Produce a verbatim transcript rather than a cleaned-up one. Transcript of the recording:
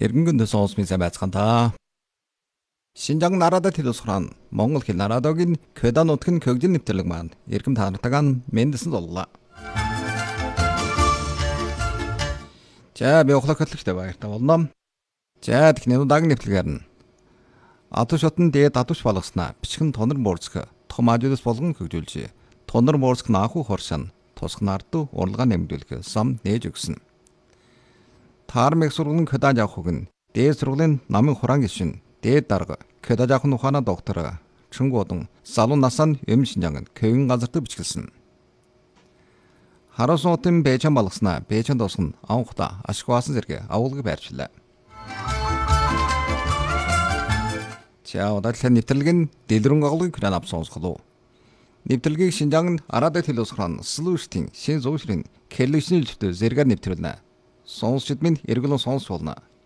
Иргэнгөнд сонсмын сайн байцгаана. Шинжаан нарадад хэлсгэрэн Монгол хэл нарадагийн Кведа нутгийн көгжил нэвтрэлэг маань иргэм таанартагаан мэндсэн боллоо. За би ухлах хөтлөгтэй баяртай болно. За техник удаагийн нэвтрэлгээр нь Ату шотон дээд адууш болгоснаа бичгэн тонор муурцх том ажуудас болгон хөгжүүлж тонор муурцх нааху хоршин тусах нарду уралгаа нэмэгдүүлэх сам нээж өгсөн. Таармэг сургуулийн Кведа жавхаг нь дээд сургуулийн намын хураан гишүүн дээд дарга Кведа жавхны ухаана доктор Чонгодон салун насанд юм шинжаан көвин газарт бичгэлсэн. Харасуутын бэчан болгоснаа бэчан досгон анхта ашигваасан зэрэг авуулгыг байрчлаа. За удаагийн нэвтрэлэг нь дэлгэрэн гоглыг хүрэн авсан сонсголоо. Нэвтрэлгийг Шинжаан арадад хэлсгэрэн слүүштийн шин зүүшрийн кэрлэгшний зөвтө зэрэгээр нэвтрүүлнэ. Сонсчид минь эргэлэн сонсуулна.